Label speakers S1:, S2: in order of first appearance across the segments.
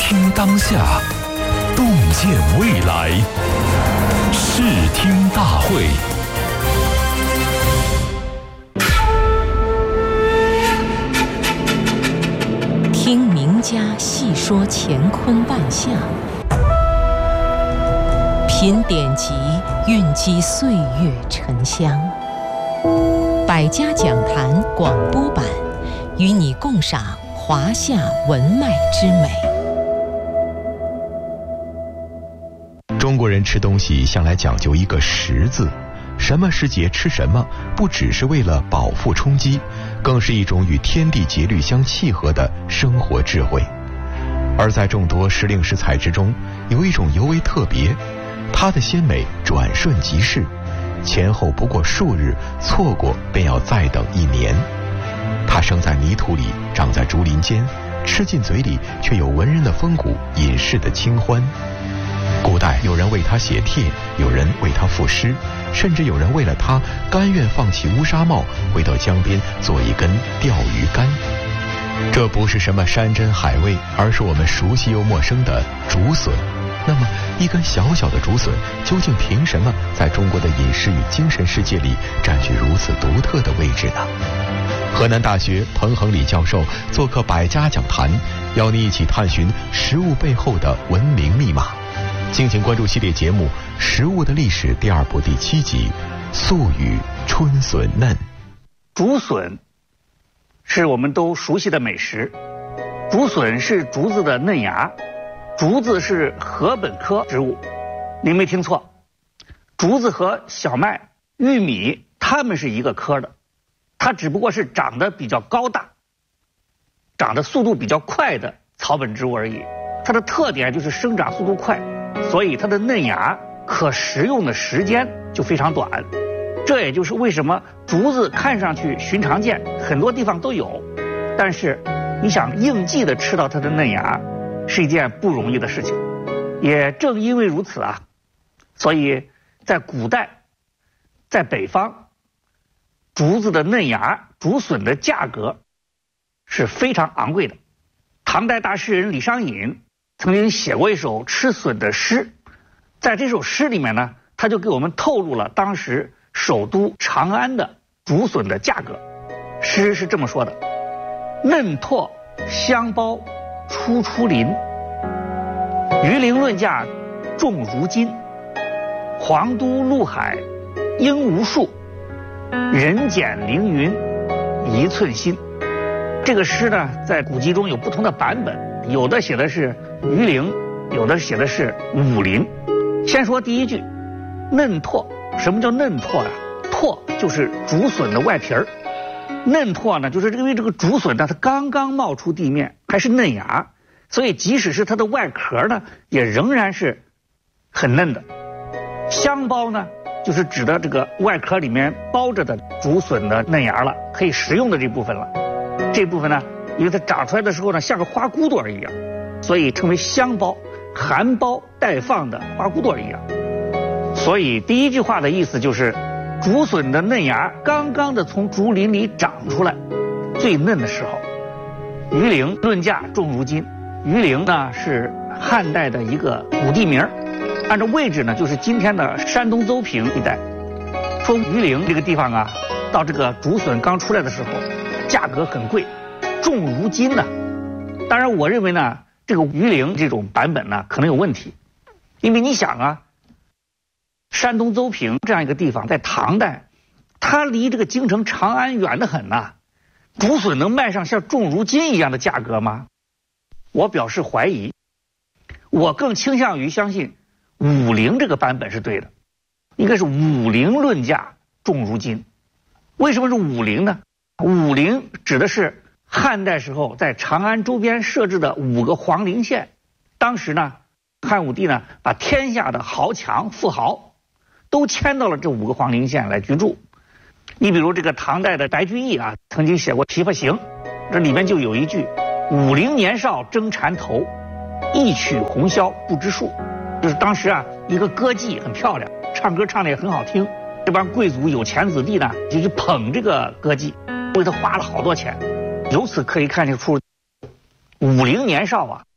S1: 听当下，洞见未来。视听大会。
S2: 听名家细说乾坤万象，品典籍蕴积岁月沉香。百家讲坛广播版，与你共赏华夏文脉之美。
S3: 中国人吃东西向来讲究一个食字，什么时节吃什么，不只是为了饱腹充饥，更是一种与天地节律相契合的生活智慧。而在众多时令食材之中，有一种尤为特别，它的鲜美转瞬即逝，前后不过数日，错过便要再等1年。它生在泥土里，长在竹林间，吃进嘴里却有文人的风骨，隐士的清欢。古代有人为它写帖，有人为它赋诗，甚至有人为了它甘愿放弃乌纱帽，回到江边做一根钓鱼竿。这不是什么山珍海味，而是我们熟悉又陌生的竹笋。那么一根小小的竹笋究竟凭什么在中国的饮食与精神世界里占据如此独特的位置呢？河南大学彭恒礼教授做客百家讲坛，邀你一起探寻食物背后的文明密码。敬请关注系列节目《食物的历史》第2部第7集《素语春笋嫩》。
S4: 竹笋是我们都熟悉的美食，竹笋是竹子的嫩芽，竹子是禾本科植物。您没听错，竹子和小麦、玉米它们是一个科的，它只不过是长得比较高大、长得速度比较快的草本植物而已。它的特点就是生长速度快，所以它的嫩芽可食用的时间就非常短。这也就是为什么竹子看上去寻常见，很多地方都有，但是你想应季的吃到它的嫩芽是一件不容易的事情。也正因为如此啊，所以在古代，在北方，竹子的嫩芽、竹笋的价格是非常昂贵的。唐代大诗人李商隐曾经写过一首吃笋的诗，在这首诗里面呢，他就给我们透露了当时首都长安的竹笋的价格。诗是这么说的：嫩拓香包初出林，鱼鳞论价重如金，黄都陆海应无数，人捡凌云一寸心。这个诗呢，在古籍中有不同的版本，有的写的是鱼鳞，有的写的是武鳞。先说第一句，嫩拓。什么叫嫩拓啊？拓就是竹笋的外皮儿，嫩拓呢，就是因为这个竹笋呢，它刚刚冒出地面，还是嫩芽，所以即使是它的外壳呢，也仍然是很嫩的。香包呢，就是指的这个外壳里面包着的竹笋的嫩芽了，可以食用的这部分了。这部分呢，因为它长出来的时候呢，像个花骨朵一样，所以称为香包，含苞待放的花骨朵一样。所以第一句话的意思就是，竹笋的嫩芽刚刚的从竹林里长出来，最嫩的时候。鱼鳞论价重如金，鱼鳞呢是汉代的一个古地名，按照位置呢就是今天的山东邹平一带。说鱼鳞这个地方啊，到这个竹笋刚出来的时候，价格很贵，重如金呢。当然我认为呢，这个鱼鳞这种版本呢可能有问题，因为你想啊，山东邹平这样一个地方，在唐代，它离这个京城长安远得很呐，竹笋能卖上像重如金一样的价格吗？我表示怀疑，我更倾向于相信武陵这个版本是对的，应该是武陵论价重如金。为什么是武陵呢？武陵指的是汉代时候在长安周边设置的5个皇陵县。当时呢，汉武帝呢把天下的豪强富豪都迁到了这5个皇陵县来居住。你比如这个唐代的白居易啊，曾经写过《琵琶行》，这里面就有一句：武陵年少争缠头，一曲红绡不知数。就是当时啊，一个歌妓很漂亮，唱歌唱得也很好听，这帮贵族有钱子弟呢就去捧这个歌妓，为他花了好多钱。由此可以看得出，武陵年少啊，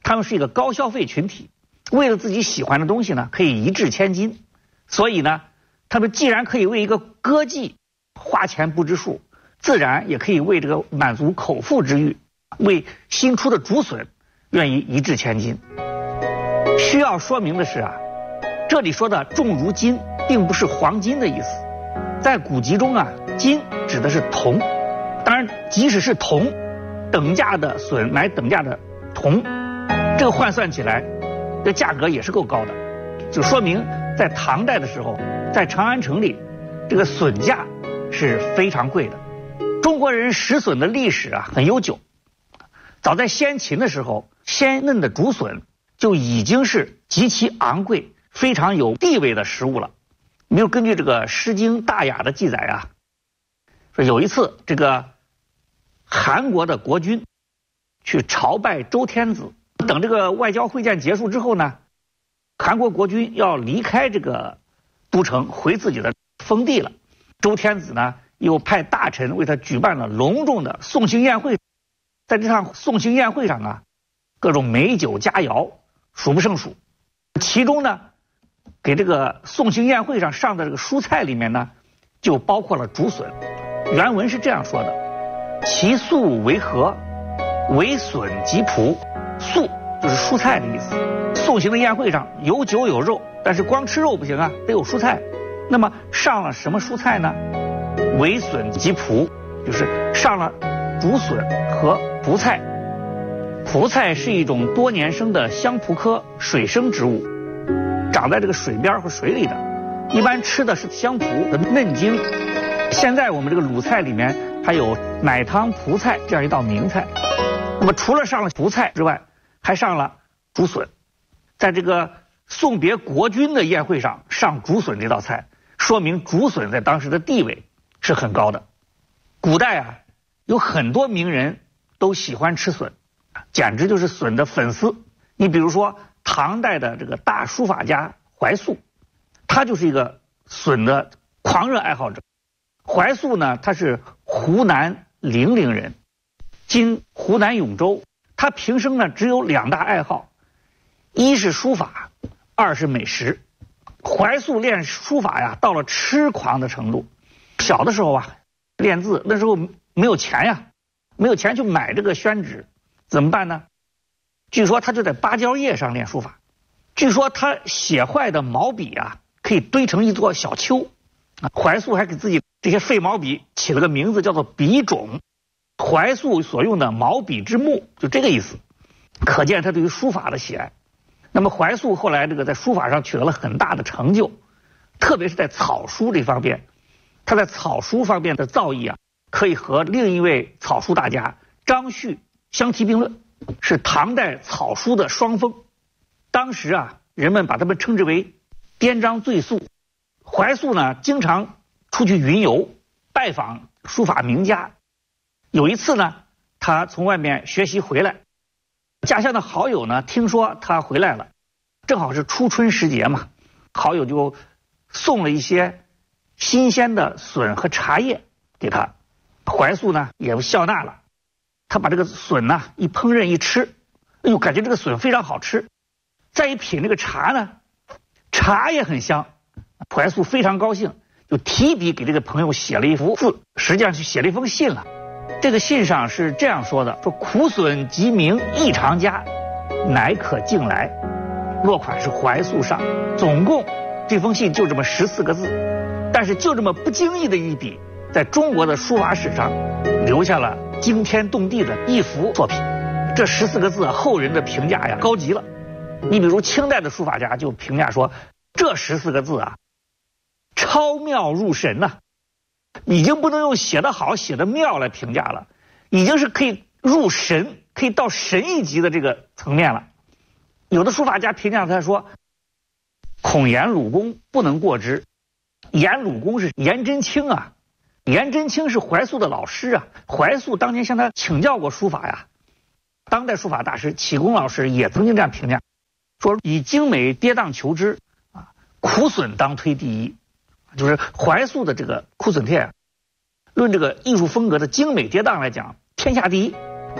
S4: 他们是一个高消费群体，为了自己喜欢的东西呢，可以一掷千金。所以呢，他们既然可以为一个歌妓花钱不知数，自然也可以为这个满足口腹之欲，为新出的竹笋愿意一掷千金。需要说明的是啊，这里说的重如金并不是黄金的意思，在古籍中啊，金指的是铜。当然即使是铜，等价的笋买等价的铜，这个换算起来这价格也是够高的，就说明在唐代的时候，在长安城里这个笋价是非常贵的。中国人食笋的历史啊很悠久，早在先秦的时候，鲜嫩的竹笋就已经是极其昂贵、非常有地位的食物了。比如根据这个《诗经·大雅》的记载啊，说有一次这个韩国的国君去朝拜周天子，等这个外交会见结束之后呢，韩国国君要离开这个都城回自己的封地了。周天子呢又派大臣为他举办了隆重的送行宴会。在这场送行宴会上啊，各种美酒佳肴数不胜数。其中呢，给这个送行宴会上上的这个蔬菜里面呢，就包括了竹笋。原文是这样说的：其素为何？为笋及蒲。素就是蔬菜的意思。送行的宴会上有酒有肉，但是光吃肉不行啊，得有蔬菜。那么上了什么蔬菜呢？为笋及蒲，就是上了竹笋和蒲菜。蒲菜是一种多年生的香蒲科水生植物，长在这个水边和水里的，一般吃的是香蒲的嫩茎。现在我们这个鲁菜里面还有奶汤蒲菜这样一道名菜。那么除了上了蒲菜之外，还上了竹笋。在这个送别国君的宴会上上竹笋这道菜，说明竹笋在当时的地位是很高的。古代啊，有很多名人都喜欢吃笋，简直就是笋的粉丝。你比如说唐代的这个大书法家怀素，他就是一个笋的狂热爱好者。怀素呢，他是湖南零陵人，今湖南永州。他平生呢只有2大爱好，一是书法，二是美食。怀素练书法呀，到了痴狂的程度。小的时候啊，练字那时候没有钱呀，没有钱去买这个宣纸，怎么办呢？据说他就在芭蕉叶上练书法。据说他写坏的毛笔啊，可以堆成一座小丘。怀素还给自己这些废毛笔起了个名字，叫做笔种。怀素所用的毛笔之木，就这个意思，可见他对于书法的喜爱。那么怀素后来这个在书法上取得了很大的成就，特别是在草书这方面，他在草书方面的造诣啊，可以和另一位草书大家张旭相提并论，是唐代草书的双峰。当时啊，人们把他们称之为颠章醉素。怀素呢，经常出去云游，拜访书法名家。有一次呢，他从外面学习回来，家乡的好友呢听说他回来了，正好是初春时节嘛，好友就送了一些新鲜的笋和茶叶给他。怀素呢也笑纳了，他把这个笋呢一烹饪一吃，哎呦，感觉这个笋非常好吃。再一品这个茶呢，茶也很香。怀素非常高兴，就提笔给这个朋友写了一幅字，实际上是写了一封信了。这个信上是这样说的，说苦笋即名异常佳，乃可敬来。落款是怀素上。总共这封信就这么14个字，但是就这么不经意的一笔，在中国的书法史上留下了惊天动地的一幅作品。这14个字后人的评价呀高极了。你比如清代的书法家就评价说，这14个字啊超妙入神呐，已经不能用写得好写得妙来评价了，已经是可以入神，可以到神一级的这个层面了。有的书法家评价他说，孔颜鲁公不能过之。颜鲁公是颜真卿啊，颜真卿是怀素的老师啊，怀素当年向他请教过书法呀。当代书法大师启功老师也曾经这样评价，说以精美跌宕求之啊，苦笋当推第一。就是怀素的这个苦笋帖，论这个艺术风格的精美跌宕来讲，天下第一。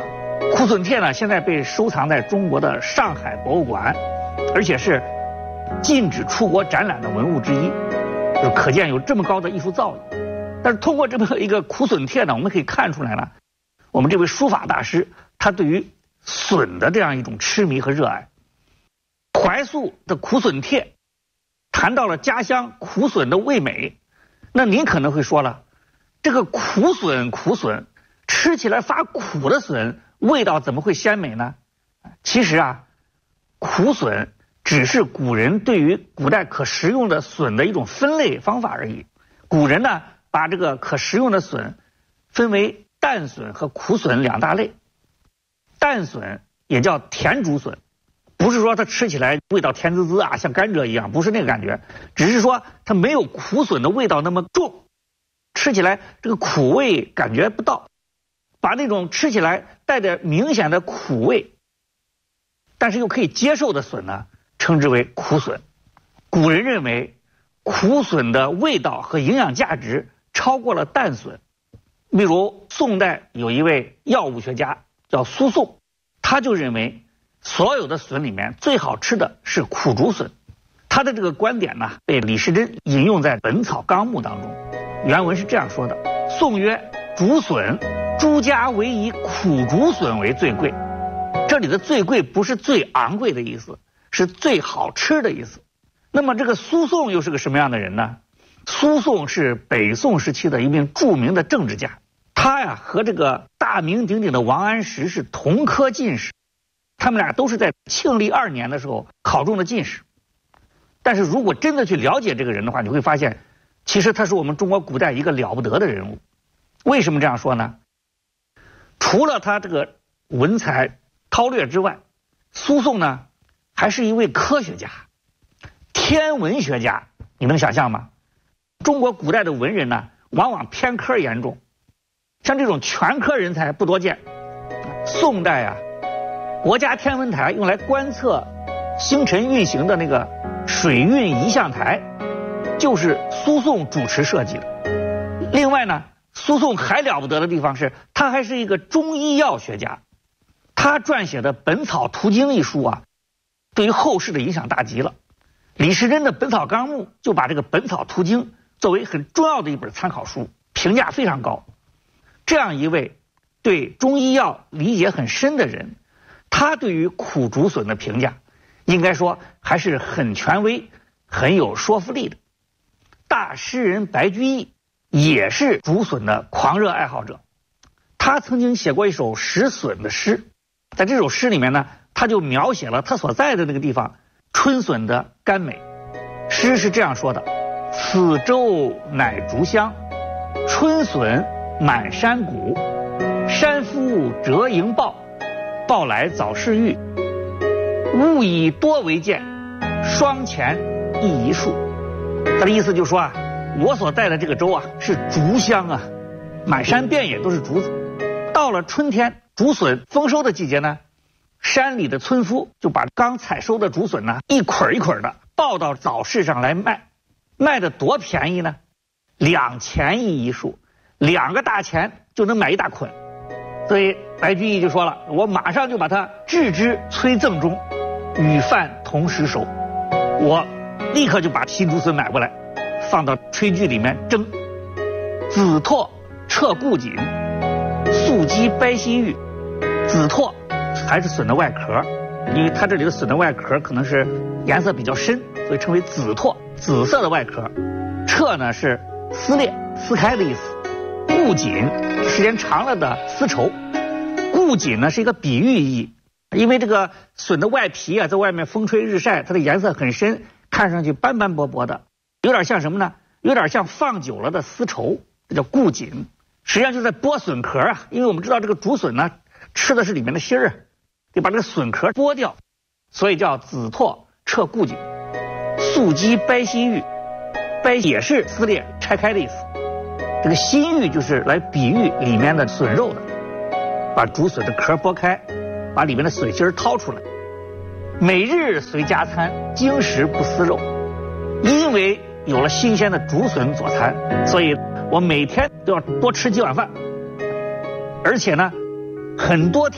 S4: 苦笋帖呢，现在被收藏在中国的上海博物馆，而且是禁止出国展览的文物之一，就可见有这么高的艺术造诣。但是通过这么一个苦笋帖呢，我们可以看出来呢，我们这位书法大师他对于笋的这样一种痴迷和热爱。怀素的苦笋帖谈到了家乡苦笋的味美，那您可能会说了，这个苦笋吃起来发苦的笋，味道怎么会鲜美呢？其实啊，苦笋只是古人对于古代可食用的笋的一种分类方法而已。古人呢，把这个可食用的笋分为淡笋和苦笋两大类。淡笋也叫甜竹笋，不是说它吃起来味道甜滋滋啊，像甘蔗一样，不是那个感觉，只是说它没有苦笋的味道那么重，吃起来这个苦味感觉不到，把那种吃起来带着明显的苦味但是又可以接受的笋呢，称之为苦笋。古人认为苦笋的味道和营养价值超过了淡笋。例如宋代有一位药物学家叫苏颂，他就认为所有的笋里面最好吃的是苦竹笋。他的这个观点呢，被李时珍引用在《本草纲目》当中。原文是这样说的：宋曰，竹笋，诸家唯以苦竹笋为最贵。这里的最贵不是最昂贵的意思，是最好吃的意思。那么这个苏颂又是个什么样的人呢？苏颂是北宋时期的一名著名的政治家，他呀和这个大名鼎鼎的王安石是同科进士，他们俩都是在庆历2年的时候考中的进士。但是如果真的去了解这个人的话，你会发现其实他是我们中国古代一个了不得的人物。为什么这样说呢？除了他这个文采韬略之外，苏颂呢还是一位科学家、天文学家。你能想象吗？中国古代的文人呢往往偏科严重，像这种全科人才不多见。宋代啊，国家天文台用来观测星辰运行的那个水运仪象台就是苏颂主持设计的。另外呢，苏颂还了不得的地方是他还是一个中医药学家。他撰写的《本草图经》一书啊，对于后世的影响大极了。李时珍的《本草纲目》就把这个《本草图经》作为很重要的一本参考书，评价非常高。这样一位对中医药理解很深的人，他对于苦竹笋的评价应该说还是很权威、很有说服力的。大诗人白居易也是竹笋的狂热爱好者，他曾经写过一首食笋的诗。在这首诗里面呢，他就描写了他所在的那个地方春笋的甘美。诗是这样说的：此洲乃竹乡，春笋满山谷。山夫折营抱，抱来早逝欲。物以多为贱，霜前一树。他的意思就是说啊，我所在的这个州啊是竹乡啊，满山遍野都是竹子。到了春天竹笋丰收的季节呢，山里的村夫就把刚采收的竹笋呢一捆一捆的抱到早市上来卖，卖的多便宜呢，2钱一束，2个大钱就能买一大捆。所以白居易就说了，我马上就把它置之催赠中，与饭同时熟。我立刻就把新竹笋买过来，放到炊具里面蒸。紫拓彻固锦，素鸡掰西玉。紫拓还是笋的外壳，因为它这里的笋的外壳可能是颜色比较深，所以称为紫拓，紫色的外壳。彻呢是撕裂、撕开的意思。固锦时间长了的丝绸。固锦呢是一个比喻意义，因为这个笋的外皮啊，在外面风吹日晒，它的颜色很深，看上去斑斑驳驳的，有点像什么呢？有点像放久了的丝绸，这叫固锦。实际上就是在剥笋壳啊，因为我们知道这个竹笋呢吃的是里面的芯儿，得把这个笋壳剥掉，所以叫紫拓彻固锦。素鸡掰西玉，掰也是撕裂拆开的意思。这个西玉就是来比喻里面的笋肉的，把竹笋的壳剥开，把里面的笋芯掏出来。每日随加餐，经食不思肉。因为有了新鲜的竹笋佐餐，所以我每天都要多吃几碗饭，而且呢很多天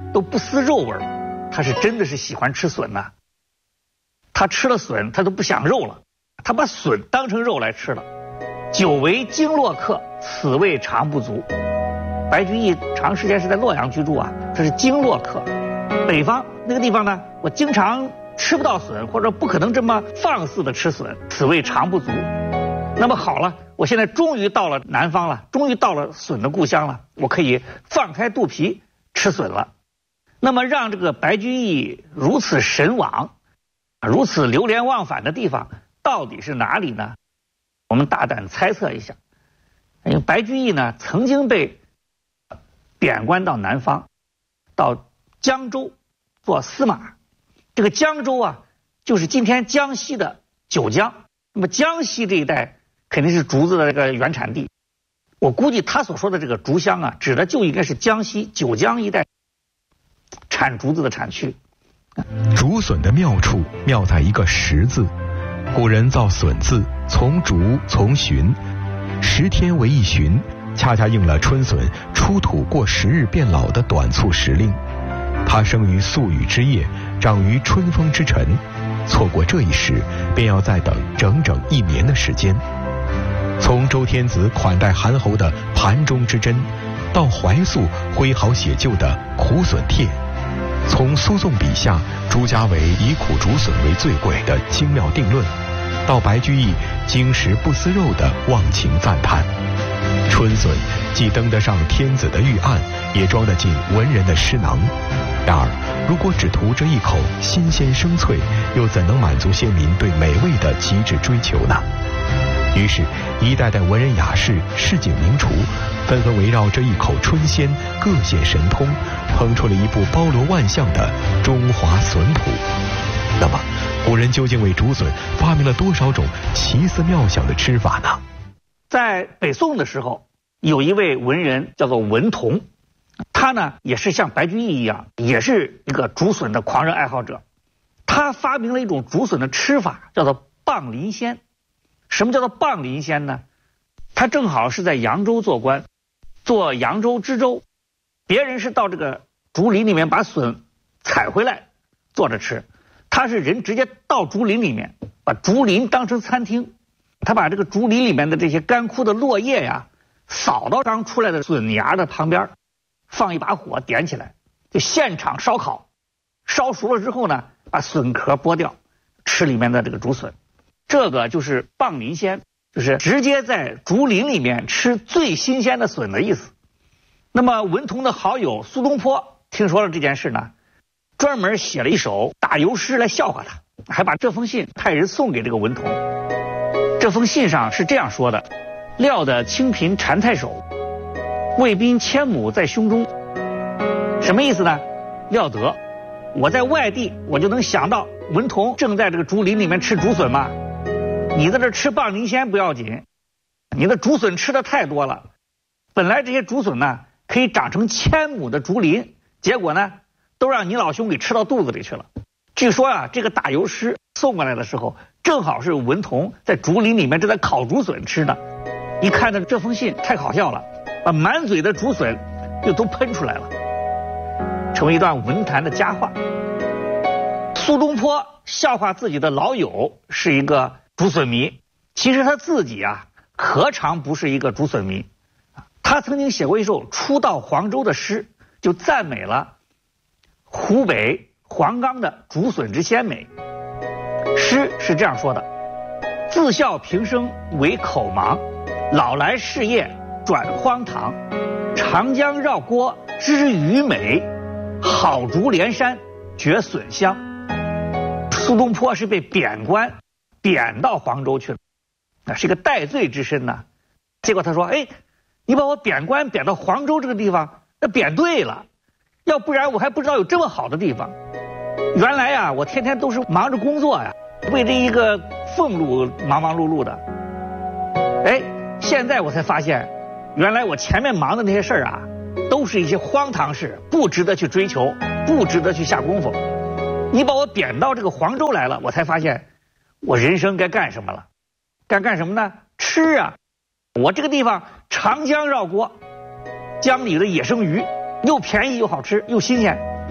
S4: 都不思肉味儿，他是真的是喜欢吃笋呐。他吃了笋，他都不想肉了，他把笋当成肉来吃了。久为经络客，此味常不足。白居易长时间是在洛阳居住啊，这是经络客。北方那个地方呢，我经常吃不到笋，或者不可能这么放肆的吃笋，此味常不足。那么好了，我现在终于到了南方了，终于到了笋的故乡了，我可以放开肚皮吃笋了。那么让这个白居易如此神往，如此流连忘返的地方到底是哪里呢？我们大胆猜测一下，因为白居易呢曾经被贬官到南方，到江州做司马。这个江州啊，就是今天江西的九江。那么江西这一带肯定是竹子的这个原产地。我估计他所说的这个竹乡啊，指的就应该是江西九江一带产竹子的产区。
S3: 竹笋的妙处妙在一个十字。古人造笋字，从竹从旬，10天为一旬，恰恰应了春笋出土过10日变老的短促时令。它生于宿雨之夜，长于春风之晨，错过这一时，便要再等整整1年的时间。从周天子款待韩侯的盘中之针，到怀素挥毫写就的苦笋帖，从苏颂笔下朱家伟以苦竹笋为最贵的精妙定论，到白居易经食不思肉的忘情赞叹。春笋既登得上天子的御案，也装得进文人的诗囊。然而如果只图这一口新鲜生脆，又怎能满足先民对美味的极致追求呢？于是一代代文人雅士、市井名厨纷纷围绕这一口春鲜，各显神通，烹出了一部包罗万象的中华笋谱。那么古人究竟为竹笋发明了多少种奇思妙想的吃法呢？
S4: 在北宋的时候，有一位文人叫做文同，他呢也是像白居易一样，也是一个竹笋的狂热爱好者。他发明了一种竹笋的吃法，叫做棒鳞鲜。什么叫做棒鳞鲜呢？他正好是在扬州做官，做扬州知州，别人是到这个竹林里面把笋采回来做着吃，他是人直接到竹林里面，把竹林当成餐厅，他把这个竹林里面的这些干枯的落叶呀，扫到刚出来的笋芽的旁边，放一把火点起来，就现场烧烤，烧熟了之后呢，把笋壳剥掉，吃里面的这个竹笋。这个就是棒鳞鲜，就是直接在竹林里面吃最新鲜的笋的意思。那么文同的好友苏东坡听说了这件事呢，专门写了一首打油诗来笑话他，还把这封信派人送给这个文同。这封信上是这样说的：料得清贫禅太守，卫兵千亩在胸中。什么意思呢？料得我在外地，我就能想到文同正在这个竹林里面吃竹笋吗？你在这吃棒鳞鲜不要紧，你的竹笋吃的太多了，本来这些竹笋呢可以长成1000亩的竹林，结果呢都让你老兄给吃到肚子里去了。据说啊，这个打油诗送过来的时候，正好是文同在竹林里面正在烤竹笋吃呢。一看到这封信太好笑了，把满嘴的竹笋就都喷出来了，成为一段文坛的佳话。苏东坡笑话自己的老友是一个竹笋迷，其实他自己啊何尝不是一个竹笋迷。他曾经写过一首初到黄州的诗，就赞美了湖北黄冈的竹笋之鲜美。诗是这样说的：自笑平生为口盲，老来事业转荒唐。长江绕郭知鱼美，好竹连山觉笋香。苏东坡是被贬官贬到黄州去了，那是一个戴罪之身呢。结果他说：哎，你把我贬官贬到黄州这个地方，那贬对了，要不然我还不知道有这么好的地方。原来呀，我天天都是忙着工作呀，为这一个俸禄忙忙碌碌的。哎，现在我才发现，原来我前面忙的那些事儿啊，都是一些荒唐事，不值得去追求，不值得去下功夫。你把我贬到这个黄州来了，我才发现我人生该干什么了。干什么呢？吃啊！我这个地方长江绕郭，江里的野生鱼又便宜又好吃又新鲜，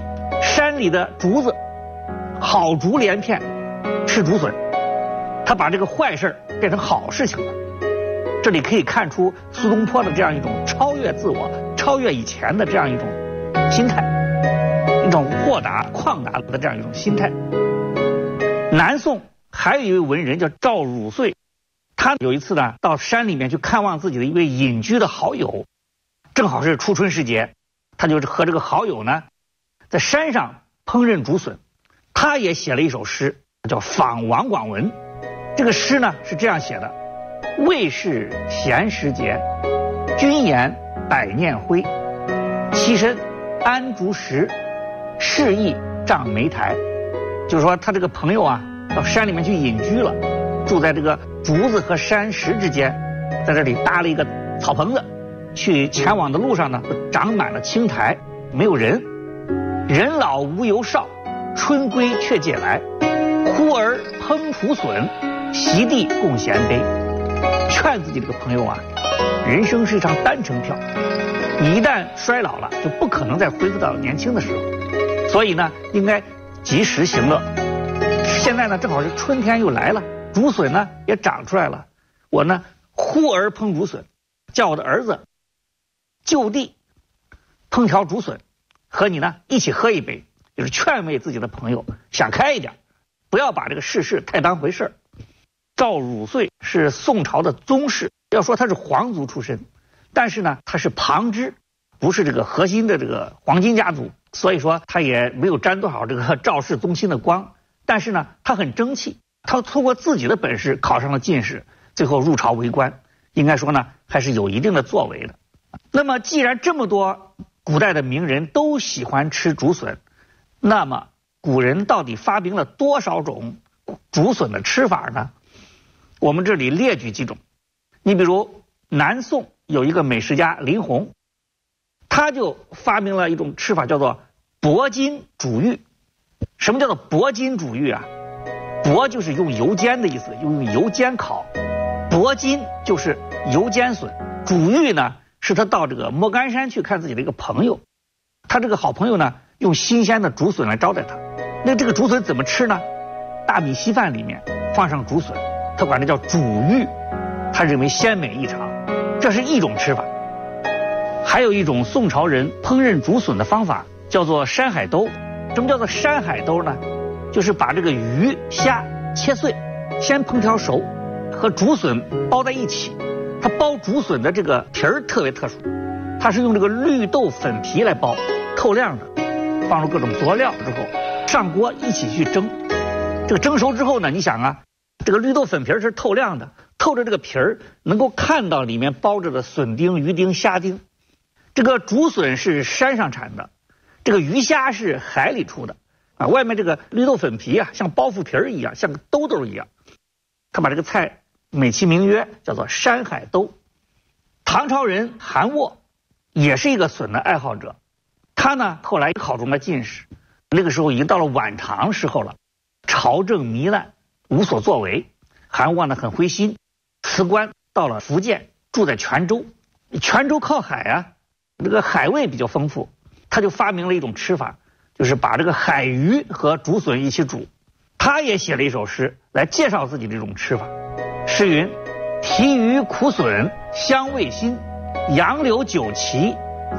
S4: 山里的竹子，好竹连片，吃竹笋，他把这个坏事变成好事情了。这里可以看出苏东坡的这样一种超越自我、超越以前的这样一种心态，一种豁达旷达的这样一种心态。南宋还有一位文人叫赵汝岁，他有一次呢到山里面去看望自己的一位隐居的好友，正好是初春时节，他就和这个好友呢在山上烹饪竹笋。他也写了一首诗叫《访王广文》，这个诗呢是这样写的：未是闲时节，君言百念灰。栖身安竹石，适意帐梅台。就是说他这个朋友啊到山里面去隐居了，住在这个竹子和山石之间，在这里搭了一个草棚子，去前往的路上呢长满了青苔，没有人。人老无由少，春归却借来。忽而烹竹笋，席地共衔杯。劝自己这个朋友啊，人生是一张单程票，你一旦衰老了，就不可能再恢复到年轻的时候，所以呢，应该及时行乐。现在呢，正好是春天又来了，竹笋呢也长出来了，我呢忽而烹竹笋，叫我的儿子就地烹调竹笋，和你呢一起喝一杯，就是劝慰自己的朋友想开一点，不要把这个世事太当回事。赵汝岁是宋朝的宗室，要说他是皇族出身，但是呢他是旁支，不是这个核心的这个黄金家族，所以说他也没有沾多少这个赵氏宗亲的光。但是呢他很争气，他通过自己的本事考上了进士，最后入朝为官，应该说呢还是有一定的作为的。那么既然这么多古代的名人都喜欢吃竹笋，那么古人到底发明了多少种竹笋的吃法呢？我们这里列举几种。你比如南宋有一个美食家林洪，他就发明了一种吃法叫做薄筋煮玉。什么叫做薄筋煮玉啊？薄就是用油煎的意思，用油煎烤，薄筋就是油煎笋。煮玉呢是他到这个莫干山去看自己的一个朋友，他这个好朋友呢用新鲜的竹笋来招待他。那这个竹笋怎么吃呢？大米稀饭里面放上竹笋，他管这叫煮玉，他认为鲜美异常，这是一种吃法。还有一种宋朝人烹饪竹笋的方法叫做山海兜。什么叫做山海兜呢？就是把这个鱼虾切碎，先烹调熟，和竹笋包在一起。它包竹笋的这个皮儿特别特殊，它是用这个绿豆粉皮来包，透亮的，放入各种佐料之后上锅一起去蒸。这个蒸熟之后呢，你想啊，这个绿豆粉皮是透亮的，透着这个皮儿能够看到里面包着的笋丁、鱼丁、虾丁。这个竹笋是山上产的，这个鱼虾是海里出的啊，外面这个绿豆粉皮啊，像包袱皮儿一样，像个兜兜一样。他把这个菜美其名曰叫做山海兜。唐朝人韩沃也是一个笋的爱好者，他呢后来考中了进士，那个时候已经到了晚唐时候了，朝政糜烂，无所作为。韩沃呢很灰心，辞官到了福建，住在泉州。泉州靠海啊，这个海味比较丰富，他就发明了一种吃法，就是把这个海鱼和竹笋一起煮。他也写了一首诗来介绍自己这种吃法。诗云：提鱼苦笋香味新，杨柳酒旗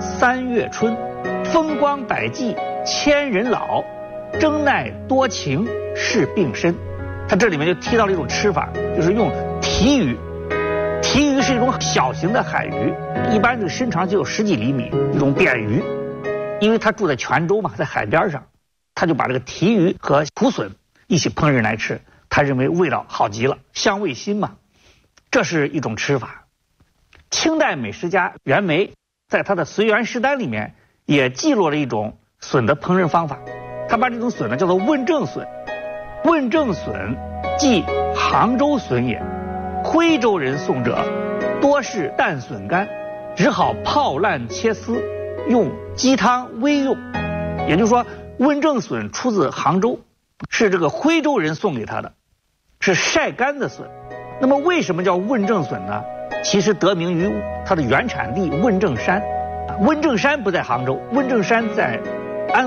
S4: 3月春。风光百计千人老，争耐多情是病身。他这里面就提到了一种吃法，就是用提鱼。提鱼是一种小型的海鱼，一般这个身长就有10几厘米，一种扁鱼。因为他住在泉州嘛，在海边上，他就把这个提鱼和苦笋一起烹饪来吃，他认为味道好极了，香味新嘛。这是一种吃法。清代美食家袁枚在他的《随园食单》里面也记录了一种笋的烹饪方法，他把这种笋呢叫做问政笋。问政笋即杭州笋也，徽州人送者多是淡笋干，只好泡烂切丝，用鸡汤煨用。也就是说，问政笋出自杭州，是这个徽州人送给他的，是晒干的笋。那么为什么叫问政笋呢？其实得名于它的原产地问政山。问政山不在杭州，问政山在安徽。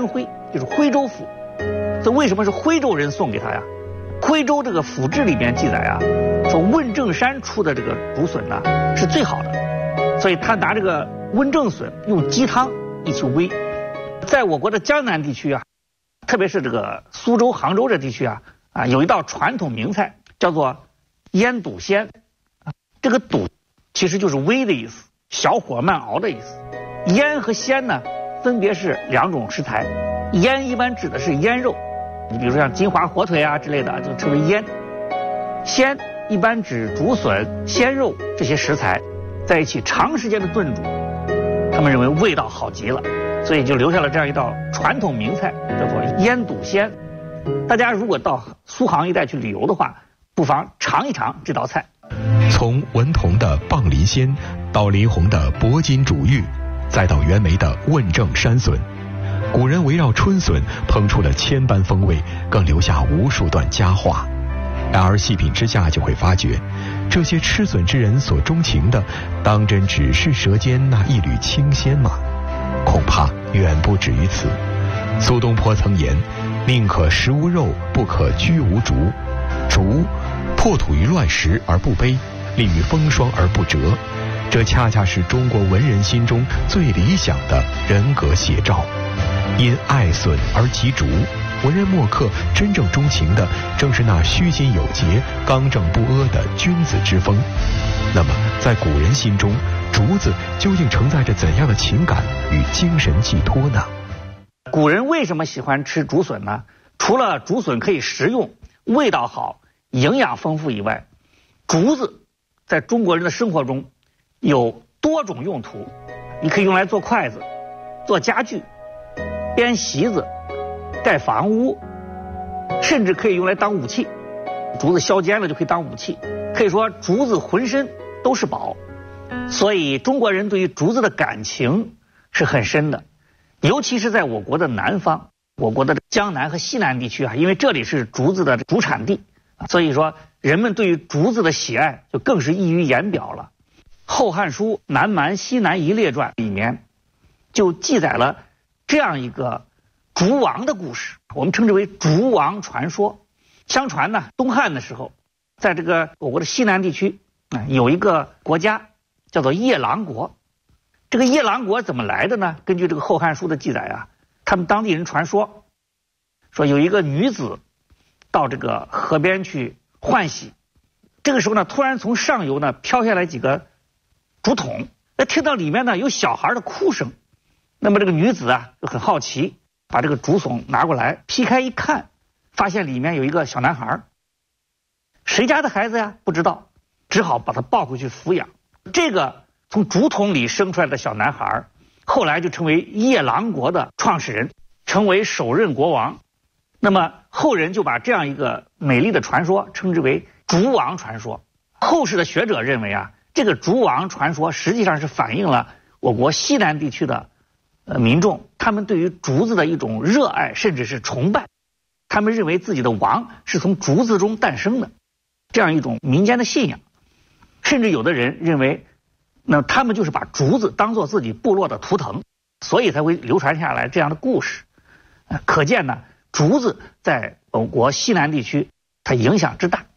S4: 就是徽州府。这为什么是徽州人送给他呀？徽州这个府志里面记载啊，说温正山出的这个竹笋呢是最好的，所以他拿这个温正笋用鸡汤一起煨。在我国的江南地区啊，特别是这个苏州、杭州这地区啊，有一道传统名菜叫做腌笃鲜。这个笃其实就是煨的意思，小火慢熬的意思。腌和鲜呢，分别是两种食材。腌一般指的是腌肉，你比如说像金华火腿啊之类的，就称为腌。鲜一般指竹笋、鲜肉这些食材在一起长时间的炖煮，他们认为味道好极了，所以就留下了这样一道传统名菜，叫做腌笃鲜。大家如果到苏杭一带去旅游的话，不妨尝一尝这道菜。
S3: 从文同的棒鳞鲜，到林洪的铂金煮玉，再到袁枚的问正山笋，古人围绕春笋烹出了千般风味，更留下无数段佳话。然而细品之下就会发觉，这些吃笋之人所钟情的，当真只是舌尖那一缕清鲜吗？恐怕远不止于此。苏东坡曾言：宁可食无肉，不可居无竹。竹破土于乱石而不卑，立于风霜而不折，这恰恰是中国文人心中最理想的人格写照。因爱笋而及竹，文人墨客真正钟情的正是那虚心有节、刚正不阿的君子之风。那么在古人心中，竹子究竟承载着怎样的情感与精神寄托呢？
S4: 古人为什么喜欢吃竹笋呢？除了竹笋可以食用、味道好、营养丰富以外，竹子在中国人的生活中有多种用途。你可以用来做筷子、做家具、编席子、盖房屋，甚至可以用来当武器。竹子削尖了就可以当武器，可以说竹子浑身都是宝。所以中国人对于竹子的感情是很深的，尤其是在我国的南方，我国的江南和西南地区啊，因为这里是竹子的主产地，所以说人们对于竹子的喜爱就更是溢于言表了。《后汉书·南蛮西南夷列传》里面就记载了这样一个竹王的故事，我们称之为竹王传说。相传呢，东汉的时候，在这个我国的西南地区有一个国家叫做夜郎国。这个夜郎国怎么来的呢？根据这个《后汉书》的记载啊，他们当地人传说，说有一个女子到这个河边去换洗，这个时候呢，突然从上游呢飘下来几个竹筒，听到里面呢有小孩的哭声。那么这个女子啊就很好奇，把这个竹筒拿过来劈开一看，发现里面有一个小男孩。谁家的孩子呀？不知道，只好把他抱回去抚养。这个从竹筒里生出来的小男孩，后来就成为夜郎国的创始人，成为首任国王。那么后人就把这样一个美丽的传说称之为竹王传说。后世的学者认为啊，这个竹王传说实际上是反映了我国西南地区的民众，他们对于竹子的一种热爱甚至是崇拜。他们认为自己的王是从竹子中诞生的，这样一种民间的信仰。甚至有的人认为，那他们就是把竹子当作自己部落的图腾，所以才会流传下来这样的故事。可见呢，竹子在我国西南地区它影响之大。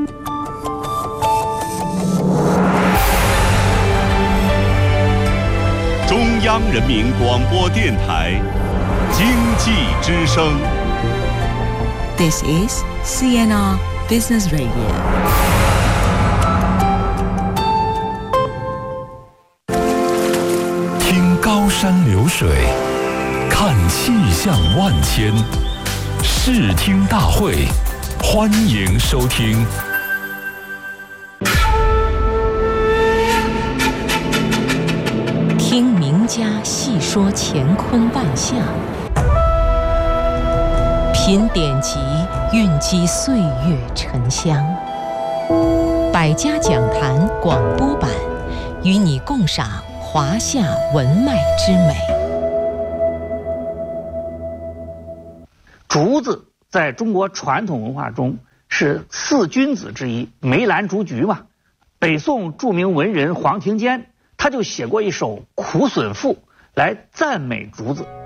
S1: 中央人民广播电台经济之声。
S5: This is CNR Business Radio.
S1: 听高山流水，看气象万千，视听大会，欢迎收听。
S2: 听名家细说乾坤万象，品典籍蕴积岁月沉香。百家讲坛广播版，与你共赏华夏文脉之美。
S4: 竹子在中国传统文化中是四君子之一，梅兰竹菊嘛。北宋著名文人黄庭坚他就写过一首《苦笋赋》来赞美竹子。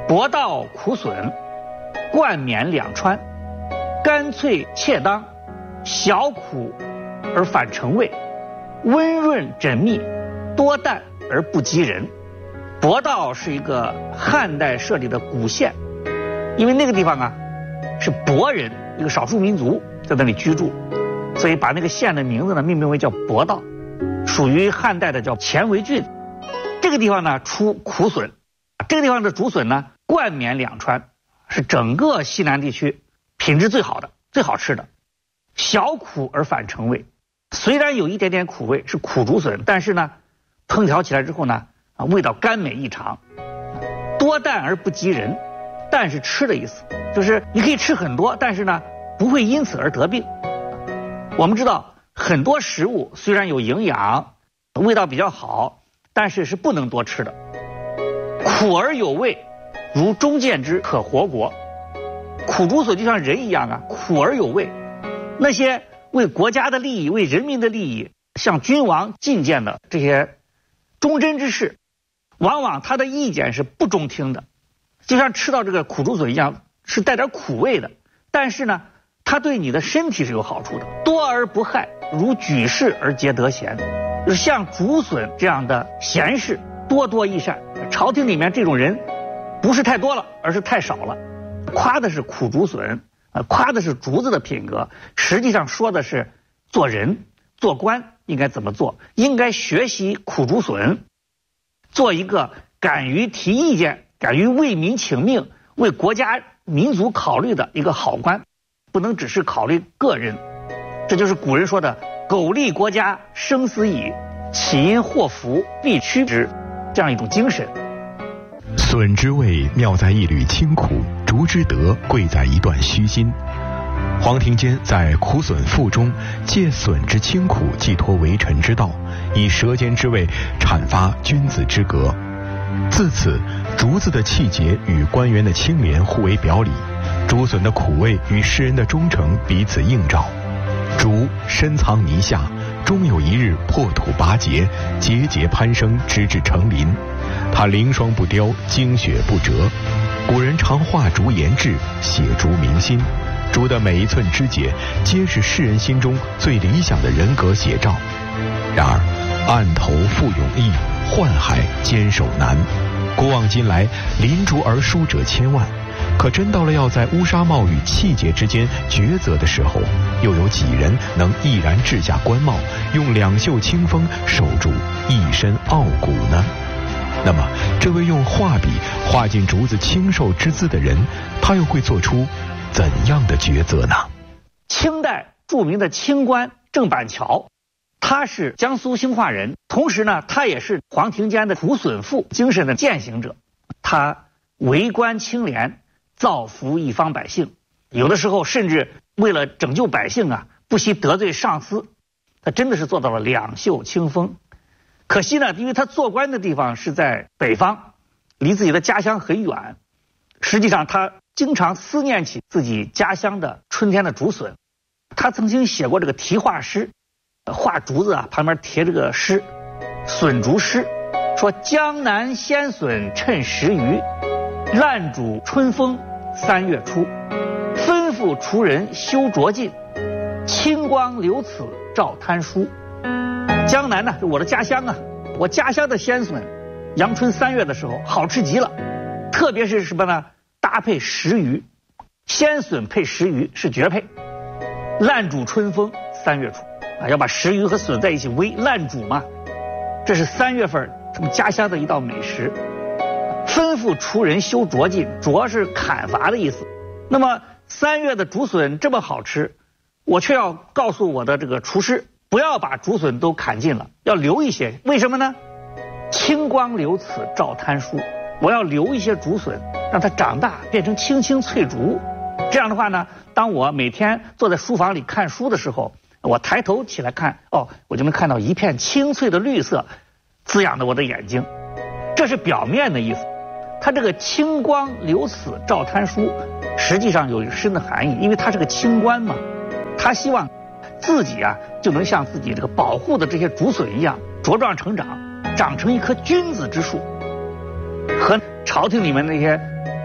S4: 薄道苦笋，冠冕两川，干脆切当，小苦而反成味，温润缜密，多淡而不及人。薄道是一个汉代设立的古县，因为那个地方啊是薄人，一个少数民族在那里居住，所以把那个县的名字呢命名为叫薄道，属于汉代的叫前围郡。这个地方呢出苦笋，这个地方的竹笋呢冠冕两川，是整个西南地区品质最好的、最好吃的。小苦而反成味，虽然有一点点苦味，是苦竹笋，但是呢烹调起来之后呢味道甘美异常。多淡而不及人，淡是吃的意思，就是你可以吃很多，但是呢不会因此而得病。我们知道很多食物虽然有营养，味道比较好，但是是不能多吃的。苦而有味，如中见之，可活国。苦竹笋就像人一样啊，苦而有味。那些为国家的利益、为人民的利益向君王进谏的这些忠贞之士，往往他的意见是不中听的，就像吃到这个苦竹笋一样，是带点苦味的，但是呢它对你的身体是有好处的。多而不害，如举世而皆得贤。就是像竹笋这样的贤士多多益善，朝廷里面这种人不是太多了，而是太少了。夸的是苦竹笋，夸的是竹子的品格，实际上说的是做人做官应该怎么做，应该学习苦竹笋，做一个敢于提意见、敢于为民请命、为国家民族考虑的一个好官，不能只是考虑个人。这就是古人说的苟利国家生死以，岂因祸福必趋之，这样一种精神。
S3: 笋之味妙在一缕清苦，竹之德贵在一段虚心。黄庭坚在《苦笋赋》中借笋之清苦寄托为臣之道，以舌尖之味阐发君子之格。自此，竹子的气节与官员的清廉互为表里，竹笋的苦味与世人的忠诚彼此映照。竹深藏泥下，终有一日破土拔节，节节攀升，直至成林。它凌霜不凋，精雪不折。古人常画竹言志，写竹明心。竹的每一寸枝节，皆是世人心中最理想的人格写照。然而，案头复勇毅，宦海坚守难。古往今来，临竹而书者千万，可真到了要在乌纱帽与气节之间抉择的时候，又有几人能毅然掷下官帽，用两袖清风守住一身傲骨呢？那么，这位用画笔画进竹子清瘦之姿的人，他又会做出怎样的抉择呢？
S4: 清代著名的清官郑板桥，他是江苏兴化人，同时呢，他也是黄庭坚的《苦笋赋》精神的践行者。他为官清廉，造福一方百姓，有的时候甚至为了拯救百姓啊，不惜得罪上司。他真的是做到了两袖清风。可惜呢，因为他做官的地方是在北方，离自己的家乡很远，实际上他经常思念起自己家乡的春天的竹笋。他曾经写过这个题画诗，画竹子啊，旁边贴这个诗，笋竹诗，说江南鲜笋趁时余，烂煮春风3月初，吩咐厨人修拙尽，清光留此照贪书。江南呢，是我的家乡啊，我家乡的鲜笋，阳春3月的时候好吃极了，特别是什么呢？搭配时鱼，鲜笋配时鱼是绝配。烂煮春风3月初啊，要把时鱼和笋在一起煨烂煮嘛，这是3月份他们家乡的一道美食。吩咐厨人修拙尽，拙是砍伐的意思。那么3月的竹笋这么好吃，我却要告诉我的这个厨师，不要把竹笋都砍尽了，要留一些。为什么呢？清光留此照贪书，我要留一些竹笋，让它长大变成青青翠竹。这样的话呢，当我每天坐在书房里看书的时候，我抬头起来看，我就能看到一片青翠的绿色滋养着我的眼睛。这是表面的意思。它这个清光留此照贪书，实际上有一个深的含义，因为他是个清官嘛，他希望自己啊就能像自己这个保护的这些竹笋一样茁壮成长，长成一棵君子之树，和朝廷里面那些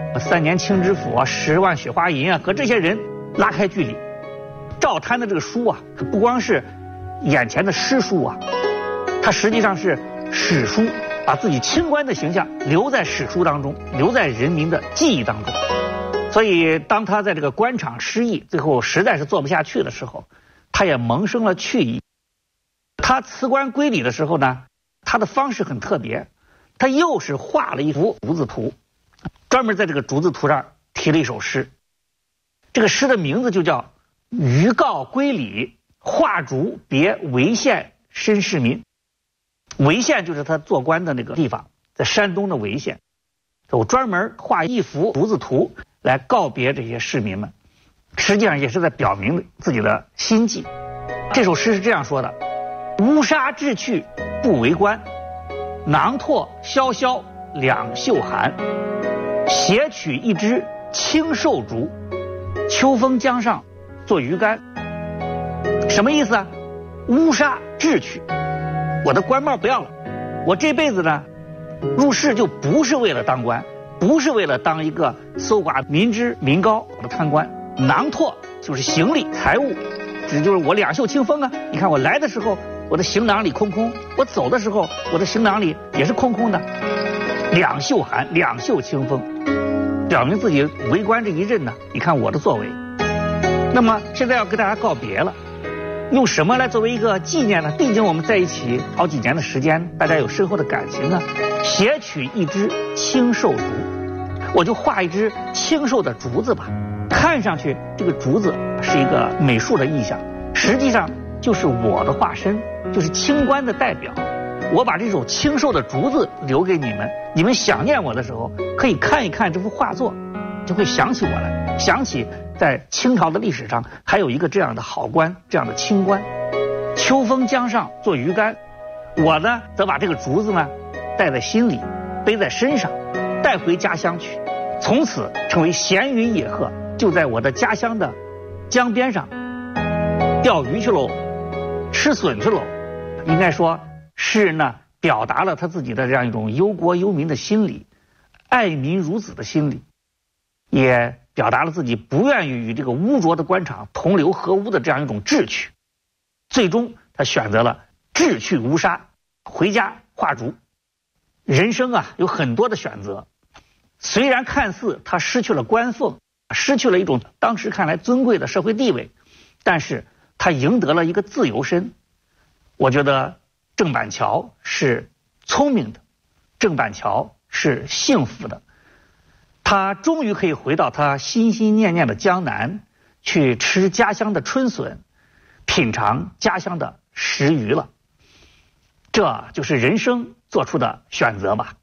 S4: 3年清知府啊，10万雪花银啊，和这些人拉开距离。赵贪的这个书啊，可不光是眼前的诗书啊，它实际上是史书，把自己清官的形象留在史书当中，留在人民的记忆当中。所以当他在这个官场失意，最后实在是做不下去的时候，他也萌生了去意。他辞官归里的时候呢，他的方式很特别，他又是画了一幅竹子图，专门在这个竹子图上题了一首诗。这个诗的名字就叫余告归里，画竹别潍县绅士民。潍县就是他做官的那个地方，在山东的潍县。我专门画一幅竹子图来告别这些市民们，实际上也是在表明自己的心迹。这首诗是这样说的：乌纱掷去不为官，囊拓萧萧两袖寒。携取一枝青瘦竹，秋风江上做鱼竿。什么意思啊？乌纱掷去，我的官帽不要了，我这辈子呢入仕就不是为了当官，不是为了当一个搜刮民脂民膏的贪官。囊拓就是行李财物，这就是我两袖清风啊。你看我来的时候我的行囊里空空，我走的时候我的行囊里也是空空的。两袖寒，两袖清风，表明自己为官这一任呢，你看我的作为。那么现在要跟大家告别了，用什么来作为一个纪念呢？毕竟我们在一起好几年的时间，大家有深厚的感情呢。携取一枝青瘦竹，我就画一枝青瘦的竹子吧。看上去这个竹子是一个美术的意象，实际上就是我的化身，就是清官的代表。我把这首青瘦的竹子留给你们，你们想念我的时候可以看一看这幅画作，就会想起我来，想起在清朝的历史上还有一个这样的好官，这样的清官。秋风江上做鱼竿，我呢则把这个竹子呢带在心里，背在身上，带回家乡去，从此成为闲云野鹤，就在我的家乡的江边上钓鱼去喽，吃笋去喽。应该说诗人呢表达了他自己的这样一种忧国忧民的心理，爱民如子的心理，也表达了自己不愿意与这个污浊的官场同流合污的这样一种志趣。最终他选择了志去乌纱，回家画竹。人生啊有很多的选择，虽然看似他失去了官俸，失去了一种当时看来尊贵的社会地位，但是他赢得了一个自由身。我觉得郑板桥是聪明的，郑板桥是幸福的，他终于可以回到他心心念念的江南，去吃家乡的春笋，品尝家乡的食鱼了。这就是人生做出的选择吧。